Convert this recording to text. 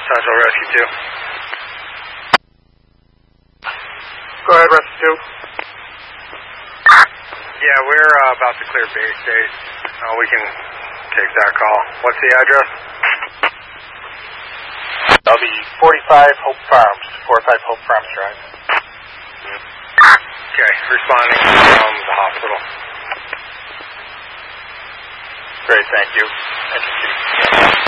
Central Rescue 2. Go ahead, Rescue 2. Yeah, we're about to clear Bay State. We can take that call. What's the address? That'll be 45 Hope Farms, 45 Hope Farms Drive. Okay, responding from the hospital. Great, thank you.